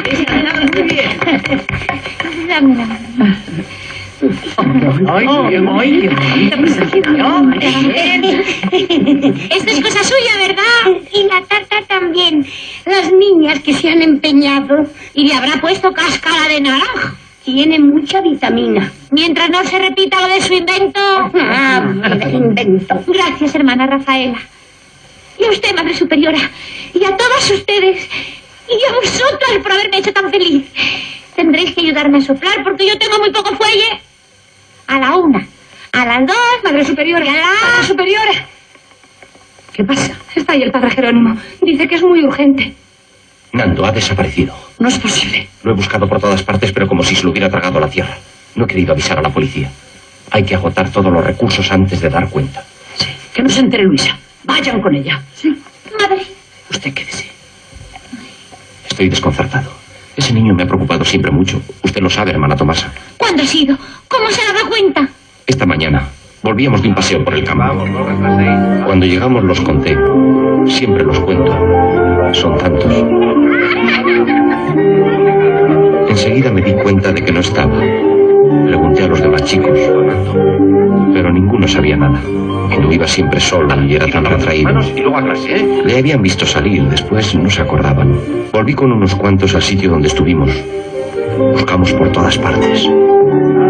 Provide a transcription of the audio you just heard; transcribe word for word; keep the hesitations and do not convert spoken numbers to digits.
Muy bien. Dame la mano. ¡Ay, qué ay, qué bonita presentación! Esto es cosa suya, ¿verdad? Y la tarta también. Las niñas que se han empeñado. Y le habrá puesto cáscara de naranja. Tiene mucha vitamina. Mientras no se repita lo de su invento. Ah, de invento. Gracias, hermana Rafaela. Y a usted, Madre Superiora. Y a todas ustedes. Y a vosotras por haberme hecho tan feliz. Tendréis que ayudarme a soplar porque yo tengo muy poco fuelle. A la una, a las dos, Madre Superiora, y a la... Madre Superiora. ¿Qué pasa? Está ahí el Padre Jerónimo. Dice que es muy urgente. Nando ha desaparecido. No es posible. Lo he buscado por todas partes, pero como si se lo hubiera tragado la tierra. No he querido avisar a la policía. Hay que agotar todos los recursos antes de dar cuenta. Sí, que no se entere Luisa. Vayan con ella. Sí. Madre. Usted quédese. Estoy desconcertado. Ese niño me ha preocupado siempre mucho. Usted lo sabe, hermana Tomasa. ¿Cuándo ha sido? ¿Cómo se ha dado cuenta? Esta mañana. Volvíamos de un paseo por el campo. Cuando llegamos los conté. Siempre los cuento. Son tantos. Enseguida me di cuenta de que no estaba. Pregunté a los demás chicos, pero ninguno sabía nada. Yo iba siempre solo y era tan retraído. Le habían visto salir, después no se acordaban. Volví con unos cuantos al sitio donde estuvimos. Buscamos por todas partes.